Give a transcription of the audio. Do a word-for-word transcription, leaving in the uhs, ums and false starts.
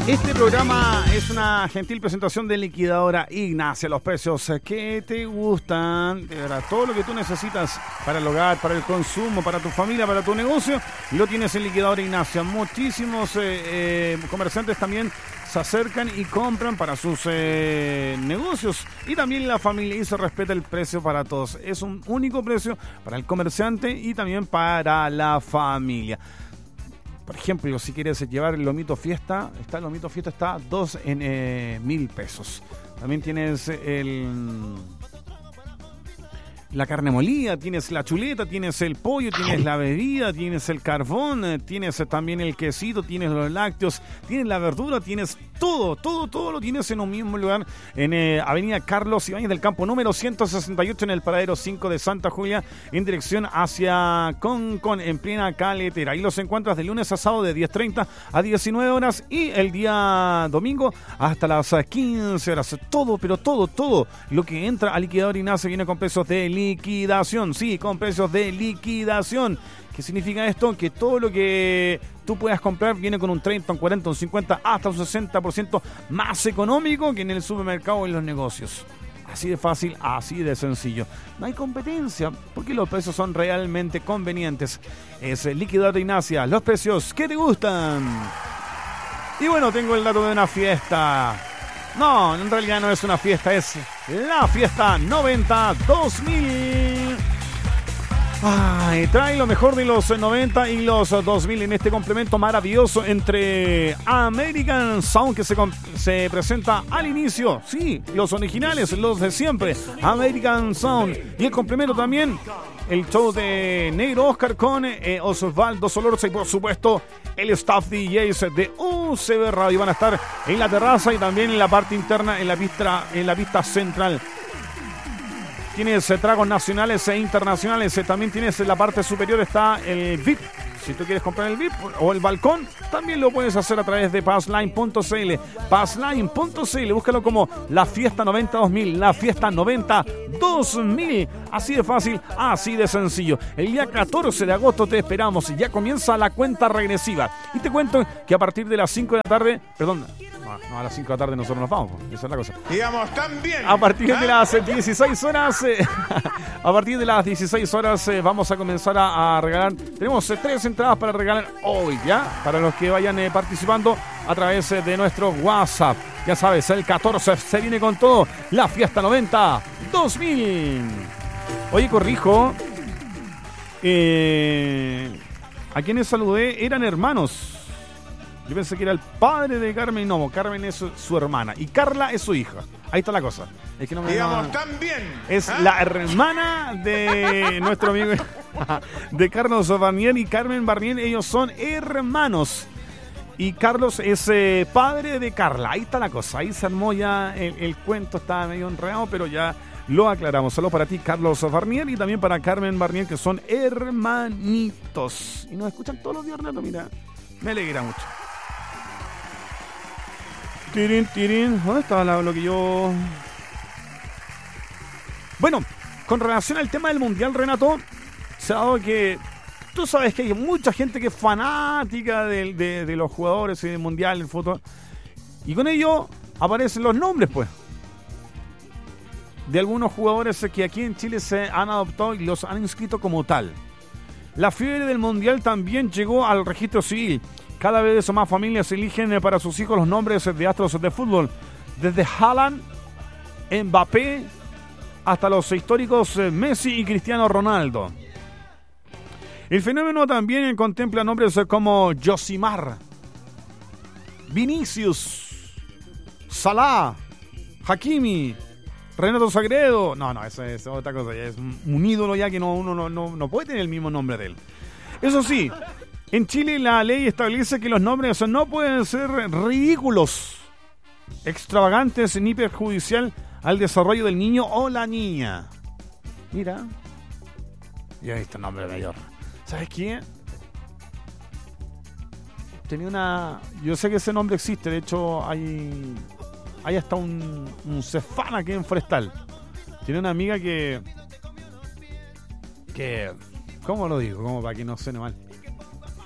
Este programa es una gentil presentación de Liquidadora Ignacia. Los precios que te gustan, de verdad, todo lo que tú necesitas para el hogar, para el consumo, para tu familia, para tu negocio, lo tienes en Liquidadora Ignacia. Muchísimos eh, eh, comerciantes también se acercan y compran para sus eh, negocios, y también la familia, y se respeta el precio para todos. Es un único precio para el comerciante y también para la familia. Por ejemplo, si quieres llevar el lomito fiesta, está el lomito fiesta está dos en eh, mil pesos. También tienes el la carne molida, tienes la chuleta, tienes el pollo, tienes la bebida, tienes el carbón, tienes también el quesito, tienes los lácteos, tienes la verdura, tienes todo, todo, todo lo tienes en un mismo lugar, en eh, Avenida Carlos Ibáñez del Campo, número ciento sesenta y ocho, en el Paradero cinco de Santa Julia, en dirección hacia Concón, en plena Caletera. Ahí los encuentras de lunes a sábado de diez treinta a diecinueve horas, y el día domingo hasta las quince horas. Todo, pero todo, todo lo que entra a Liquidador Ignacia viene con precios de liquidación, sí, con precios de liquidación. ¿Qué significa esto? Que todo lo que tú puedas comprar viene con un treinta, un cuarenta, un cincuenta, hasta un sesenta por ciento más económico que en el supermercado o en los negocios. Así de fácil, así de sencillo. No hay competencia, porque los precios son realmente convenientes. Es Liquidadora Ignacia, los precios que te gustan. Y bueno, tengo el dato de una fiesta. No, en realidad no es una fiesta, es la fiesta noventa dos mil. Ay, trae lo mejor de los noventa y los dos mil en este complemento maravilloso entre American Sound, que se, se presenta al inicio. Sí, los originales, los de siempre, American Sound. Y el complemento también, el show de Negro Oscar con eh, Osvaldo Solorza, y por supuesto el staff D Js de U C B Radio. Van a estar en la terraza y también en la parte interna, en la pista, en la pista central. Tienes eh, tragos nacionales e internacionales. Eh, también tienes en la parte superior está el V I P. Si tú quieres comprar el V I P o el balcón, también lo puedes hacer a través de passline punto c l. passline punto c l, búscalo como la fiesta noventa dos mil, la fiesta noventa dos mil. Así de fácil, así de sencillo. El día catorce de agosto te esperamos y ya comienza la cuenta regresiva. Y te cuento que a partir de las cinco de la tarde, perdón, no, no a las cinco de la tarde nosotros nos vamos, esa es la cosa. Digamos, también. A partir de las dieciséis horas, eh, a partir de las dieciséis horas eh, vamos a comenzar a, a regalar. Tenemos eh, tres entradas para regalar hoy, ¿ya? Para los que vayan eh, participando a través eh, de nuestro WhatsApp. Ya sabes, el catorce se viene con todo, la fiesta noventa dos mil. Oye, corrijo, eh, a quienes saludé eran hermanos. Yo pensé que era el padre de Carmen. No, Carmen es su, su hermana y Carla es su hija. Ahí está la cosa. Es que no me Digamos, también. Es ¿Ah? la hermana de nuestro amigo de Carlos Barnier y Carmen Barnier. Ellos son hermanos. Y Carlos es eh, padre de Carla. Ahí está la cosa. Ahí se armó ya el, el cuento. Estaba medio enredado, pero ya lo aclaramos. Solo para ti, Carlos Barnier, y también para Carmen Barnier, que son hermanitos. Y nos escuchan todos los días, Renato. Mira, me alegra mucho. Tirín, tirín. ¿Dónde estaba la, lo que yo...? Bueno, con relación al tema del Mundial, Renato, se ha dado que... Tú sabes que hay mucha gente que es fanática de, de, de los jugadores y del Mundial, del fútbol. Y con ello aparecen los nombres, pues, de algunos jugadores que aquí en Chile se han adoptado y los han inscrito como tal. La fiebre del Mundial también llegó al registro civil. Cada vez más familias eligen para sus hijos los nombres de astros de fútbol. Desde Haaland, Mbappé, hasta los históricos Messi y Cristiano Ronaldo. El fenómeno también contempla nombres como Josimar, Vinicius, Salah, Hakimi, Renato Sagredo. No, no, eso es otra cosa. Ya es un ídolo ya que no, uno no, no, no puede tener el mismo nombre de él. Eso sí, en Chile la ley establece que los nombres no pueden ser ridículos, extravagantes ni perjudicial al desarrollo del niño o la niña. Mira. Y ahí está el nombre mayor. ¿Sabes quién? Tenía una... Yo sé que ese nombre existe. De hecho, hay... Hay hasta un... Un Cefán aquí en Forestal. Tiene una amiga que... Que... ¿Cómo lo digo? Como para que no suene mal.